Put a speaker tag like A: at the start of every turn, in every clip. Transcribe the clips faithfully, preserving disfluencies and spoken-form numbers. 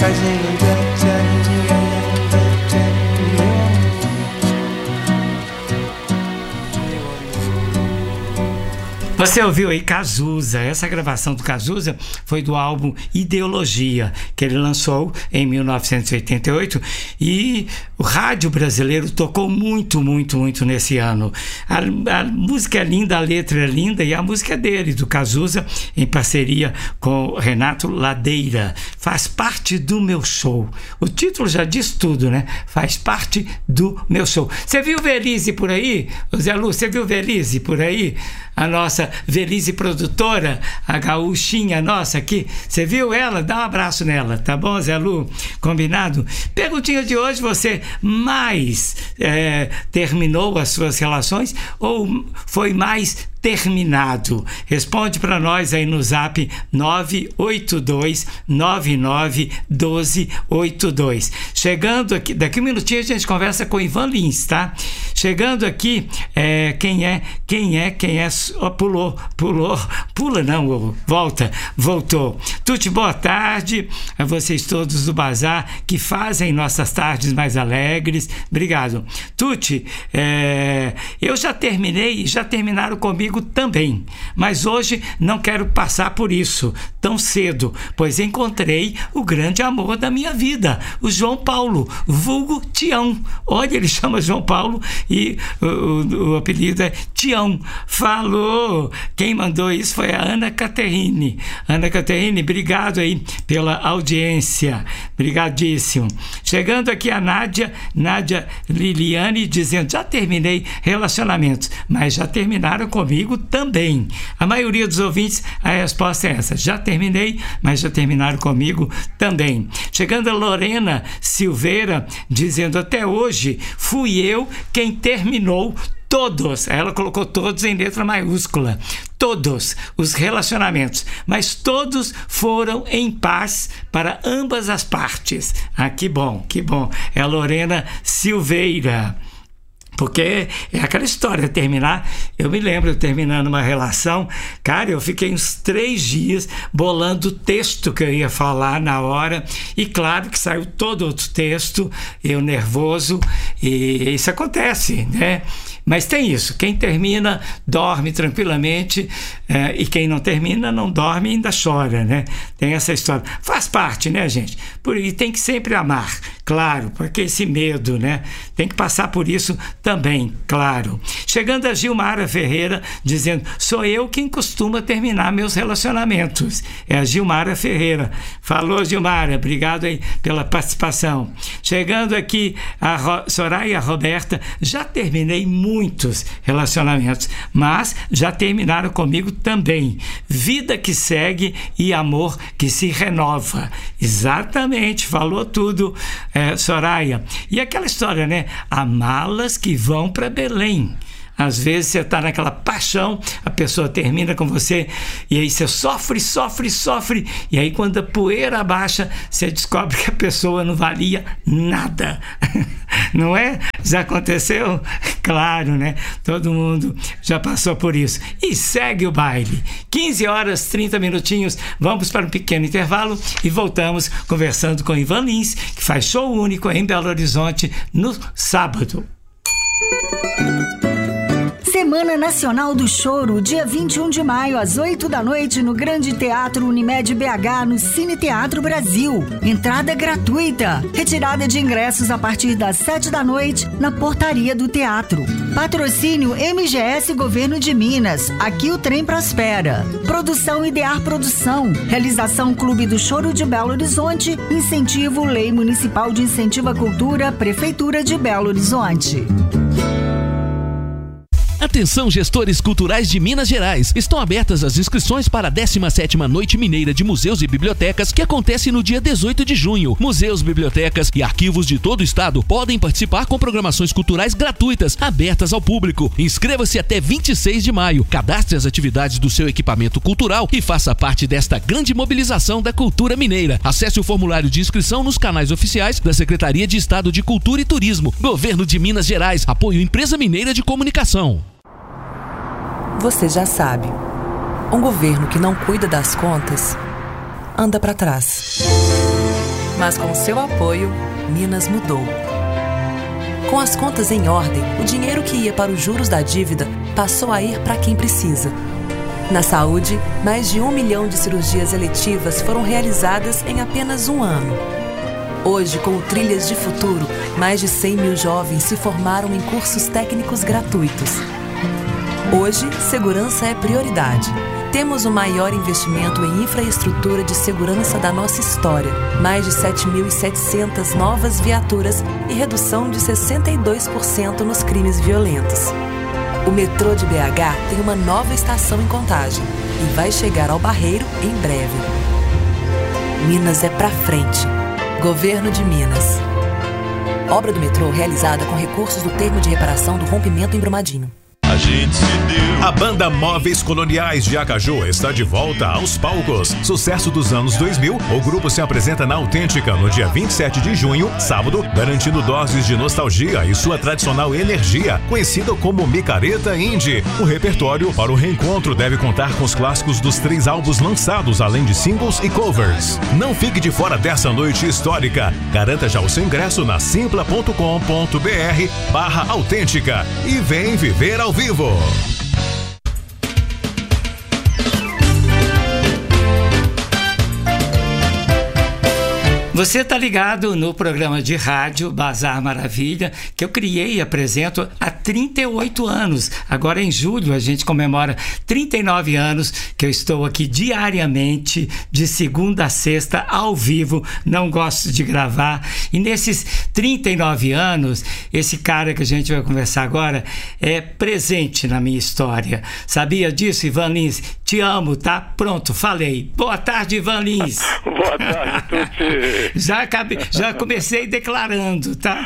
A: Você ouviu aí Cazuza? Essa gravação do Cazuza foi do álbum Ideologia, que ele lançou em mil novecentos e oitenta e oito, e o rádio brasileiro tocou muito, muito, muito nesse ano. A, a música é linda, a letra é linda, e a música é dele, do Cazuza, em parceria com Renato Ladeira. Faz parte do meu show. O título já diz tudo, né? Faz parte do meu show. Você viu Velize por aí? Zé Lu, você viu Velize por aí? A nossa Velize produtora, a gaúchinha nossa aqui, você viu ela? Dá um abraço nela, tá bom, Zé Lu? Combinado? Perguntinha de hoje: você mais é, terminou as suas relações ou foi mais terminado? Responde para nós aí no zap nove oito dois nove nove um dois oito dois. Chegando aqui, daqui um minutinho a gente conversa com Ivan Lins, tá? Chegando aqui, é, quem é, quem é, quem é, oh, pulou, pulou, pula não, volta, voltou. Tuti, boa tarde a vocês todos do Bazar que fazem nossas tardes mais alegres. Obrigado. Tuti, é, eu já terminei, já terminaram comigo também, mas hoje não quero passar por isso tão cedo, pois encontrei o grande amor da minha vida, o João Paulo, vulgo Tião. Olha, ele chama João Paulo e o, o, o apelido é Tião. Falou! Quem mandou isso foi a Ana Caterine. Ana Caterine, obrigado aí pela audiência, brigadíssimo. Chegando aqui a Nádia, Nádia Liliane, dizendo: já terminei relacionamentos, mas já terminaram comigo também. A maioria dos ouvintes, a resposta é essa: já terminei, mas já terminaram comigo também. Chegando a Lorena Silveira, dizendo: até hoje fui eu quem terminou todos, ela colocou todos em letra maiúscula, todos os relacionamentos, mas todos foram em paz para ambas as partes. Ah, que bom, que bom. É a Lorena Silveira. Porque é aquela história, terminar, eu me lembro eu terminando uma relação, cara, eu fiquei uns três dias bolando o texto que eu ia falar na hora, e claro que saiu todo outro texto, eu nervoso, e isso acontece, né? Mas tem isso, quem termina dorme tranquilamente, é, e quem não termina não dorme e ainda chora, né? Tem essa história, faz parte, né, gente? Por, e tem que sempre amar, claro, porque esse medo, né? Tem que passar por isso também, claro. Chegando a Gilmara Ferreira, dizendo: sou eu quem costuma terminar meus relacionamentos. É a Gilmara Ferreira. Falou, Gilmara, obrigado aí pela participação. Chegando aqui a Ro- Soraya Roberta: já terminei muitos relacionamentos, mas já terminaram comigo também. Vida que segue e amor que se renova. Exatamente, falou tudo, é, Soraya. E aquela história, né? Amá-las que vão para Belém. Às vezes você está naquela paixão, a pessoa termina com você e aí você sofre, sofre, sofre, e aí quando a poeira abaixa, você descobre que a pessoa não valia nada. Não é? Já aconteceu? Claro, né? Todo mundo já passou por isso. E segue o baile. quinze horas, trinta minutinhos, vamos para um pequeno intervalo e voltamos conversando com Ivan Lins, que faz show único em Belo Horizonte no sábado.
B: Semana Nacional do Choro, dia vinte e um de maio, às oito da noite, no Grande Teatro Unimed B H, no Cine Teatro Brasil. Entrada gratuita. Retirada de ingressos a partir das sete da noite, na portaria do teatro. Patrocínio M G S Governo de Minas. Aqui o trem prospera. Produção Idear Produção. Realização Clube do Choro de Belo Horizonte. Incentivo Lei Municipal de Incentivo à Cultura, Prefeitura de Belo Horizonte.
C: Atenção, gestores culturais de Minas Gerais. Estão abertas as inscrições para a décima sétima Noite Mineira de Museus e Bibliotecas, que acontece no dia dezoito de junho. Museus, bibliotecas e arquivos de todo o estado podem participar com programações culturais gratuitas, abertas ao público. Inscreva-se até vinte e seis de maio. Cadastre as atividades do seu equipamento cultural e faça parte desta grande mobilização da cultura mineira. Acesse o formulário de inscrição nos canais oficiais da Secretaria de Estado de Cultura e Turismo. Governo de Minas Gerais. Apoio Empresa Mineira de Comunicação.
D: Você já sabe, um governo que não cuida das contas anda para trás. Mas com seu apoio, Minas mudou. Com as contas em ordem, o dinheiro que ia para os juros da dívida passou a ir para quem precisa. Na saúde, mais de um milhão de cirurgias eletivas foram realizadas em apenas um ano. Hoje, com o Trilhas de Futuro, mais de cem mil jovens se formaram em cursos técnicos gratuitos. Hoje, segurança é prioridade. Temos o maior investimento em infraestrutura de segurança da nossa história. Mais de sete mil e setecentas novas viaturas e redução de sessenta e dois por cento nos crimes violentos. O metrô de B H tem uma nova estação em Contagem e vai chegar ao Barreiro em breve. Minas é pra frente. Governo de Minas. Obra do metrô realizada com recursos do termo de reparação do rompimento em Brumadinho.
E: A gente se deu. A banda Móveis Coloniais de Acaju está de volta aos palcos. Sucesso dos anos dois mil, o grupo se apresenta na Autêntica no dia vinte e sete de junho, sábado, garantindo doses de nostalgia e sua tradicional energia, conhecida como Micareta Indie. O repertório para o reencontro deve contar com os clássicos dos três álbuns lançados, além de singles e covers. Não fique de fora dessa noite histórica. Garanta já o seu ingresso na simpla ponto com ponto br barra autêntica e vem viver ao vivo. Vivo.
A: Você está ligado no programa de rádio Bazar Maravilha, que eu criei e apresento há trinta e oito anos. Agora em julho a gente comemora trinta e nove anos que eu estou aqui diariamente, de segunda a sexta, ao vivo, não gosto de gravar. E nesses trinta e nove anos, esse cara que a gente vai conversar agora é presente na minha história. Sabia disso, Ivan Lins? Te amo, tá? Pronto, falei. Boa tarde, Ivan Lins.
F: Boa tarde, Tuti.
A: Já, acabei, já comecei declarando, tá?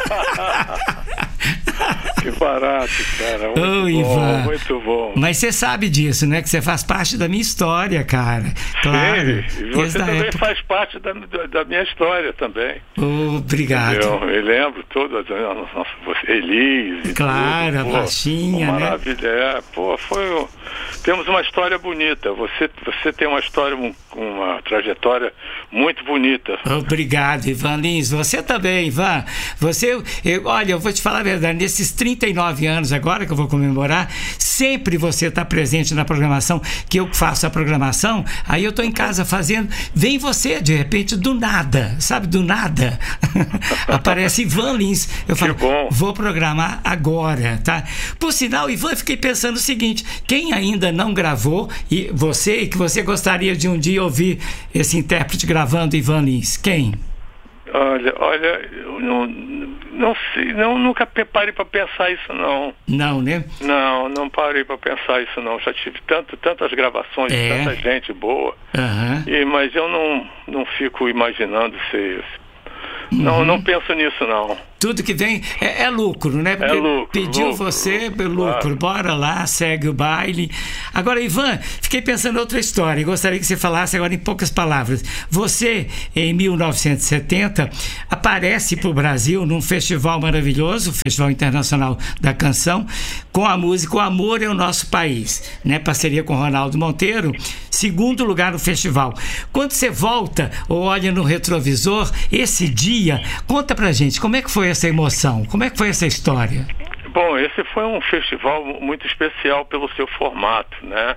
F: Que barato, cara. Muito
A: Ô,
F: bom,
A: Ivan.
F: muito bom.
A: Mas você sabe disso, né? Que você faz parte da minha história, cara. Claro.
F: Sim, e você também época... faz parte da, da minha história também.
A: Oh, obrigado.
F: Eu me lembro todas, você, Elis.
A: Claro,
F: tudo,
A: a baixinha, né?
F: Maravilha. É, pô, foi. Temos uma história bonita. Você, você tem uma história, uma trajetória muito bonita.
A: Obrigado, Ivan Lins. Você também, Ivan. Você, eu, olha, eu vou te falar a verdade, nesses trinta e nove anos agora que eu vou comemorar, sempre você está presente na programação, que eu faço a programação, aí eu estou em casa fazendo, vem você, de repente, do nada, sabe, do nada, aparece Ivan Lins. Eu falo, vou programar agora, tá? Por sinal, Ivan, eu fiquei pensando o seguinte, quem ainda não gravou, e você, e que você gostaria de um dia ouvir esse intérprete gravando Ivan Lins, quem?
F: Olha, olha, eu não, não sei, não, nunca parei para pensar isso, não.
A: Não, né?
F: Não, não parei para pensar isso, não. Já tive tanto, tantas gravações, é. tanta gente boa,
A: uhum.
F: e, mas eu não, não fico imaginando ser... Uhum. Não, não penso nisso, não.
A: Tudo que vem é, é lucro, né? Porque
F: é lucro,
A: pediu
F: lucro,
A: você, lucro,
F: claro.
A: Bora lá, segue o baile. Agora, Ivan, fiquei pensando em outra história. Gostaria que você falasse agora em poucas palavras. Você, em mil novecentos e setenta, aparece para o Brasil num festival maravilhoso, Festival Internacional da Canção, com a música O Amor é o Nosso País, né? Parceria com Ronaldo Monteiro, segundo lugar no festival. Quando você volta ou olha no retrovisor, esse dia, conta pra gente, como é que foi essa emoção? Como é que foi essa história?
F: Bom, esse foi um festival muito especial pelo seu formato, né?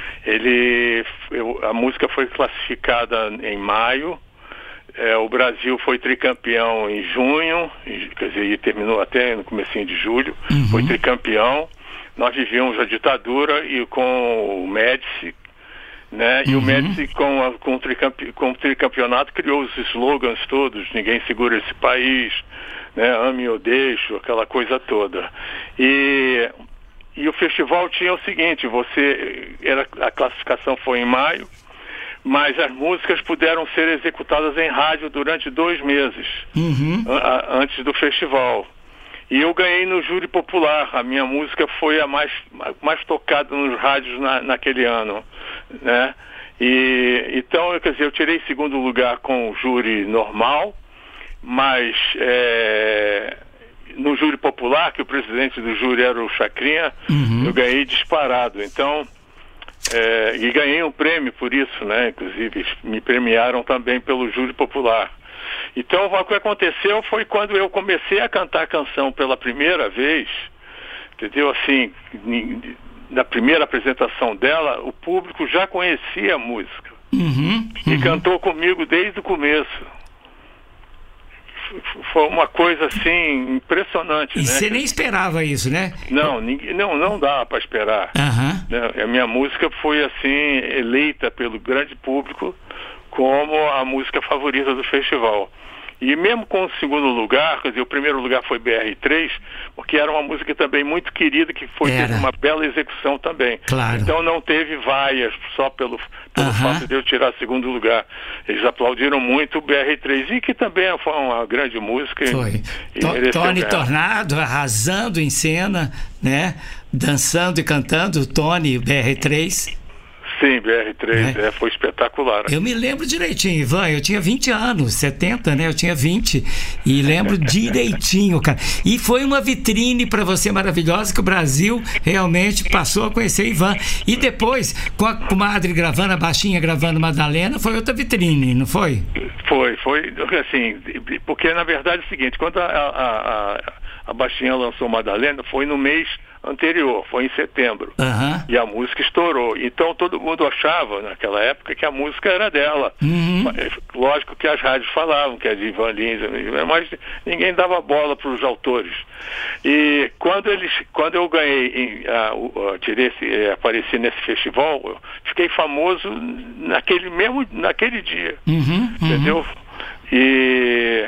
F: Ele, eu, a música foi classificada em maio, é, o Brasil foi tricampeão em junho, e, quer dizer, e terminou até no comecinho de julho, uhum. foi tricampeão. Nós vivíamos a ditadura e com o Médici, né? E uhum. o Médici com, a, com, o tricampe, com o tricampeonato criou os slogans todos, ninguém segura esse país, né? Ame ou deixo, aquela coisa toda. E, e o festival tinha o seguinte, você, era, a classificação foi em maio, mas as músicas puderam ser executadas em rádio durante dois meses, uhum. a, antes do festival. E eu ganhei no júri popular, a minha música foi a mais, mais tocada nos rádios na, naquele ano, né? E, então, quer dizer, eu tirei segundo lugar com o júri normal, mas é, no júri popular, que o presidente do júri era o Chacrinha, uhum. eu ganhei disparado. Então, é, e ganhei um prêmio por isso, né? Inclusive, me premiaram também pelo júri popular. Então, o que aconteceu foi quando eu comecei a cantar a canção pela primeira vez, entendeu? Assim, na primeira apresentação dela, o público já conhecia a música.
A: Uhum, uhum.
F: E cantou comigo desde o começo. Foi uma coisa assim impressionante.
A: E
F: né?
A: você nem esperava isso, né?
F: Não, ninguém, não, não dá para esperar.
A: Uhum.
F: Né? A minha música foi assim eleita pelo grande público como a música favorita do festival. E mesmo com o segundo lugar, quer dizer, o primeiro lugar foi B R três, porque era uma música também muito querida, que foi teve uma bela execução também.
A: Claro.
F: Então não teve vaias só pelo, pelo uh-huh. fato de eu tirar segundo lugar. Eles aplaudiram muito o B R três, e que também foi uma grande música.
A: Foi.
F: E,
A: e Tony
F: ganhar.
A: Tornado arrasando em cena, né? Dançando e cantando, o Tony, B R três.
F: Sim, B R três, é. É, foi espetacular.
A: Eu me lembro direitinho, Ivan, eu tinha vinte anos, setenta, né? Eu tinha vinte, e lembro direitinho, cara. E foi uma vitrine para você maravilhosa, que o Brasil realmente passou a conhecer Ivan. E depois, com a comadre gravando, a baixinha gravando Madalena, foi outra vitrine, não foi?
F: Foi, foi, assim, porque na verdade é o seguinte, quando a, a, a, a baixinha lançou Madalena, foi no mês anterior, foi em setembro.
A: Uhum.
F: E a música estourou. Então todo mundo achava, naquela época, que a música era dela.
A: Uhum.
F: Lógico que as rádios falavam que é de Ivan Lins, mas ninguém dava bola para os autores. E quando, eles, quando eu ganhei, uh, tirei esse, uh, apareci nesse festival, eu fiquei famoso naquele mesmo naquele dia.
A: Uhum.
F: Entendeu? E...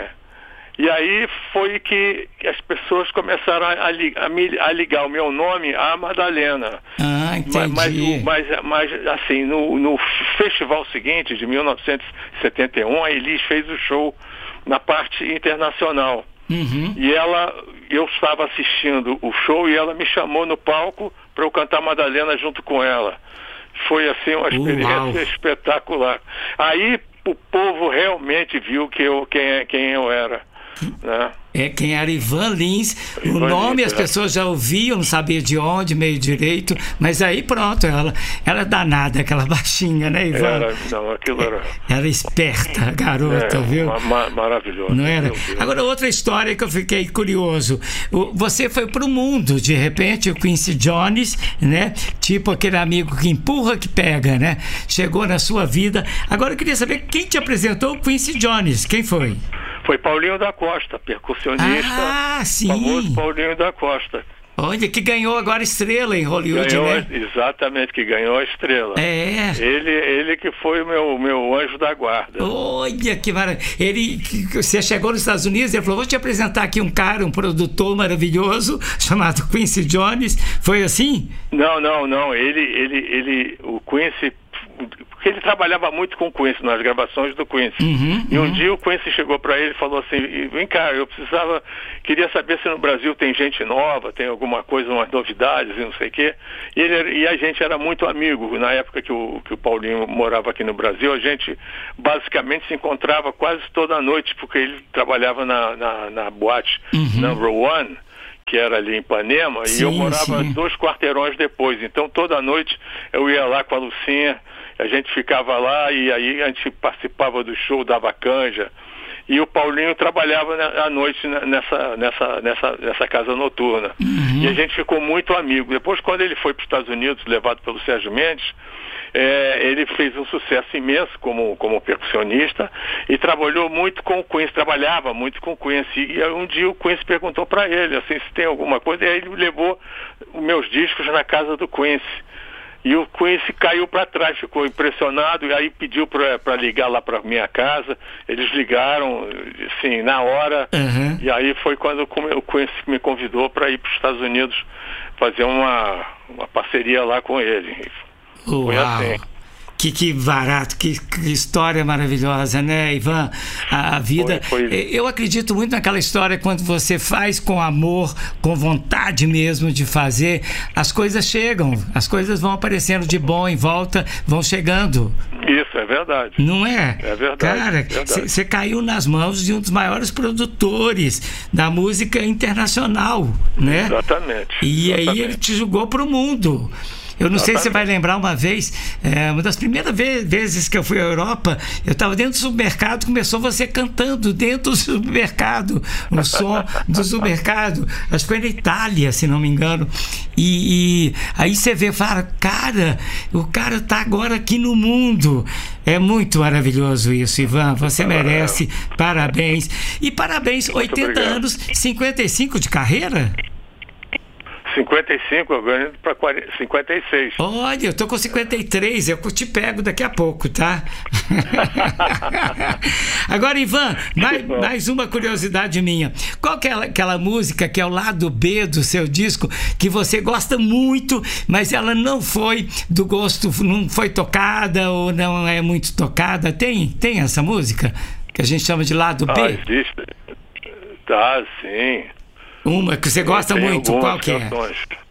F: E aí foi que as pessoas começaram a, a, a ligar o meu nome à Madalena.
A: Ah, entendi.
F: Mas, mas, mas assim, no, no festival seguinte, de mil novecentos e setenta e um, a Elis fez o show na parte internacional.
A: Uhum.
F: E ela, eu estava assistindo o show e ela me chamou no palco para eu cantar Madalena junto com ela. Foi assim uma experiência Uau. espetacular. Aí o povo realmente viu que eu, quem, quem eu era. Né?
A: É, quem era Ivan Lins, o
F: Ivan
A: nome
F: Lins,
A: as pessoas já ouviam, não sabia de onde, meio direito, mas aí pronto, ela era danada, aquela baixinha, né, Ivan?
F: Era, não, aquilo era...
A: Era esperta, garota,
F: é,
A: viu?
F: Ma- maravilhoso.
A: Não era? Agora, outra história que eu fiquei curioso, você foi pro mundo, de repente, o Quincy Jones, né, tipo aquele amigo que empurra, que pega, né, chegou na sua vida. Agora eu queria saber quem te apresentou o Quincy Jones, quem foi?
F: Foi Paulinho da Costa, percussionista,
A: ah, sim.
F: famoso Paulinho da Costa.
A: Olha, que ganhou agora estrela em Hollywood,
F: ganhou,
A: né?
F: Exatamente, que ganhou a estrela.
A: É.
F: Ele, ele que foi o meu, meu anjo da guarda.
A: Olha, que maravilha. Ele, você chegou nos Estados Unidos e falou, vou te apresentar aqui um cara, um produtor maravilhoso, chamado Quincy Jones. Foi assim?
F: Não, não, não. Ele, ele, ele, o Quincy... Porque ele trabalhava muito com o Quincy, nas gravações do Quincy.
A: Uhum,
F: e um
A: uhum.
F: dia o Quincy chegou para ele e falou assim, vem cá, eu precisava, queria saber se no Brasil tem gente nova, tem alguma coisa, umas novidades e não sei o quê. E, ele, e a gente era muito amigo. Na época que o, que o Paulinho morava aqui no Brasil, a gente basicamente se encontrava quase toda noite, porque ele trabalhava na, na, na boate
A: uhum.
F: Number One, que era ali em Ipanema,
A: sim,
F: e eu morava
A: sim.
F: dois quarteirões depois. Então toda noite eu ia lá com a Lucinha, a gente ficava lá e aí a gente participava do show, dava canja. E o Paulinho trabalhava à noite nessa, nessa, nessa, nessa casa noturna.
A: Uhum.
F: E a gente ficou muito amigo. Depois, quando ele foi para os Estados Unidos, levado pelo Sérgio Mendes, é, ele fez um sucesso imenso como, como percussionista e trabalhou muito com o Quincy, trabalhava muito com o Quincy. E um dia o Quincy perguntou para ele assim, se tem alguma coisa, e aí ele levou os meus discos na casa do Quincy. E o Quincy caiu para trás, ficou impressionado, e aí pediu para ligar lá para minha casa. Eles ligaram, assim, na hora.
A: Uhum.
F: E aí foi quando o Quincy me convidou para ir para os Estados Unidos fazer uma, uma parceria lá com ele.
A: Uau.
F: Foi assim.
A: Que, que barato, que, que história maravilhosa, né, Ivan? A, a vida.
F: Foi, foi...
A: Eu acredito muito naquela história quando você faz com amor, com vontade mesmo de fazer, as coisas chegam, as coisas vão aparecendo de bom em volta, vão chegando.
F: Isso, é verdade.
A: Não é?
F: É verdade.
A: Cara, você caiu nas mãos de um dos maiores produtores da música internacional, né?
F: Exatamente.
A: E
F: Exatamente.
A: aí ele te jogou para o mundo. Eu não sei se você vai lembrar uma vez, é, uma das primeiras ve- vezes que eu fui à Europa, eu estava dentro do supermercado, começou você cantando dentro do supermercado, o som do supermercado, acho que foi na Itália, se não me engano, e, e aí você vê, fala, cara, o cara tá agora aqui no mundo. É muito maravilhoso isso, Ivan, você merece, parabéns. E parabéns,
F: Muito
A: oitenta
F: obrigado.
A: anos, cinquenta e cinco de carreira?
F: cinquenta e cinco, agora indo para cinquenta e seis.
A: Olha, eu tô com cinquenta e três, eu te pego daqui a pouco, tá? Agora, Ivan, mais, mais uma curiosidade minha. Qual que é aquela música que é o lado B do seu disco que você gosta muito, mas ela não foi do gosto, não foi tocada ou não é muito tocada? Tem, tem essa música que a gente chama de lado B?
F: Ah, existe. Tá, sim.
A: Uma que você gosta
F: Tem
A: muito,
F: algumas
A: qual que é?
F: canções.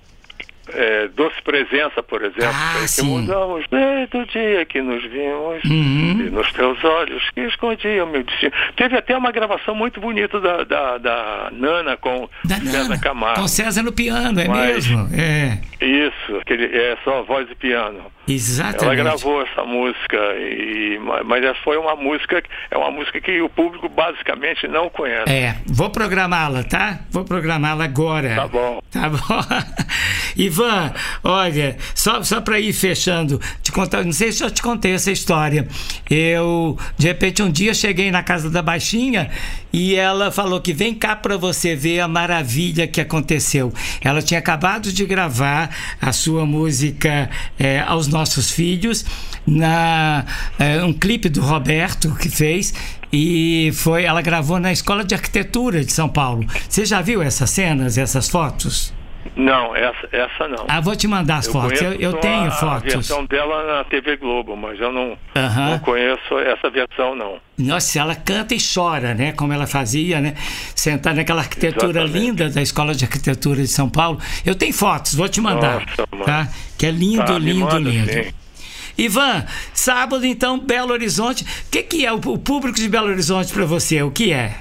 F: É, Doce Presença, por exemplo.
A: Ah,
F: é que
A: sim.
F: mudamos desde o dia que nos vimos,
A: Uhum.
F: e nos teus olhos que escondiam meu destino. Teve até uma gravação muito bonita da, da, da Nana com
A: Da
F: César
A: Nana,
F: Camargo.
A: com César no piano, é
F: Mas-
A: mesmo? É,
F: Isso, aquele, é só voz e piano.
A: exatamente.
F: Ela gravou essa música, e, mas essa foi uma música, é uma música que o público basicamente não conhece.
A: É, vou programá-la, tá? Vou programá-la agora.
F: Tá bom.
A: Tá bom. Ivan, olha, só, só para ir fechando, te contar, não sei se eu te contei essa história. Eu, de repente, um dia cheguei na casa da Baixinha e ela falou que vem cá para você ver a maravilha que aconteceu. Ela tinha acabado de gravar a sua música é, Aos Nossos Filhos, na, é, um clipe do Roberto que fez. E foi, ela gravou na Escola de Arquitetura de São Paulo. Você já viu essas cenas, essas fotos?
F: Não, essa, essa não.
A: Ah, vou te mandar as
F: Eu
A: fotos. Eu,
F: conheço
A: eu
F: só
A: tenho
F: a,
A: fotos.
F: a versão dela na T V Globo, mas eu não,
A: Aham.
F: não conheço essa versão, não.
A: Nossa, ela canta e chora, né? Como ela fazia, né? Sentar naquela arquitetura
F: Exatamente.
A: linda da Escola de Arquitetura de São Paulo. Eu tenho fotos, vou te mandar.
F: Nossa, mano.
A: Tá? Que é lindo,
F: Tá, me
A: lindo,
F: manda,
A: lindo.
F: sim.
A: Ivan, sábado então, Belo Horizonte. O que, que é o, o público de Belo Horizonte para você? O que é?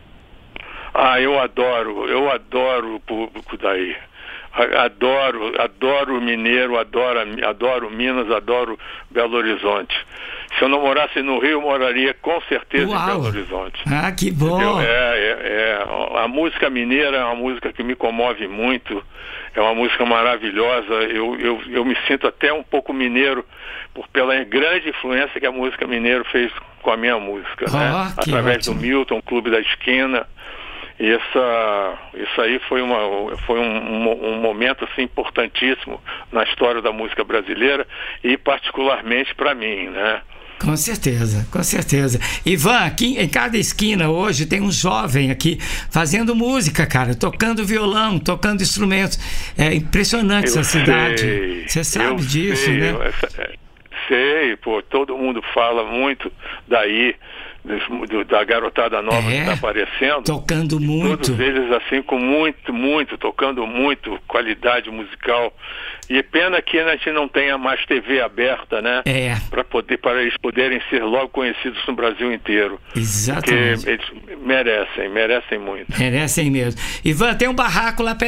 F: Ah, eu adoro, eu adoro o público daí. A- Adoro, adoro o mineiro, adoro, adoro Minas, adoro Belo Horizonte. Se eu não morasse no Rio, eu moraria com certeza
A: Uau.
F: em Belo Horizonte.
A: Ah, que bom.
F: Entendeu? É, é, é, a música mineira é uma música que me comove muito, é uma música maravilhosa. Eu, eu, eu me sinto até um pouco mineiro por, pela grande influência que a música mineira fez com a minha música,
A: Oh,
F: né?
A: que
F: Através
A: ótimo.
F: do Milton, Clube da Esquina. E essa, isso aí foi, uma, foi um, um, um momento assim, importantíssimo na história da música brasileira e particularmente para mim, né?
A: Com certeza, com certeza. Ivan, aqui em cada esquina hoje tem um jovem aqui fazendo música, cara, tocando violão, tocando instrumentos. É impressionante
F: Eu
A: essa cidade.
F: sei,
A: Você sabe
F: eu
A: disso,
F: sei,
A: né?
F: eu- essa- é, sei, pô, todo mundo fala muito daí, dos- do- da garotada nova
A: É,
F: que está aparecendo.
A: Tocando muito.
F: Todos eles assim com muito, muito, tocando muito, qualidade musical. E pena que a gente não tenha mais T V aberta, né?
A: É.
F: Para poder, para eles poderem ser logo conhecidos no Brasil inteiro. Porque
A: Exatamente.
F: eles merecem, merecem muito.
A: Merecem mesmo. Ivan, tem um barraco lá perto